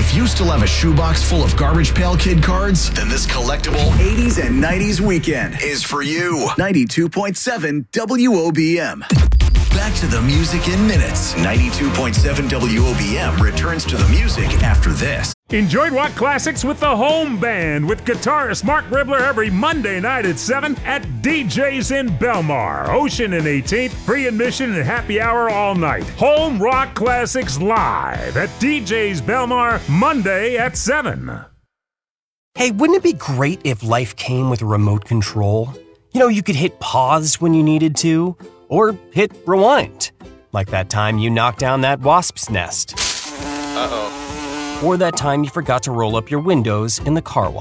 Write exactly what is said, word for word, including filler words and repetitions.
If you still have a shoebox full of Garbage Pail Kid cards, then this collectible eighties and nineties weekend is for you. ninety-two point seven W O B M. Back to the music in minutes. ninety-two point seven W O B M returns to the music after this. Enjoy rock classics with the Home Band with guitarist Mark Ribler every Monday night at seven at D J's in Belmar. Ocean and eighteenth, free admission and happy hour all night. Home Rock Classics live at D J's Belmar, Monday at seven. Hey, wouldn't it be great if life came with a remote control? You know, you could hit pause when you needed to, or hit rewind. Like that time you knocked down that wasp's nest. Uh-oh. Or that time you forgot to roll up your windows in the car wash.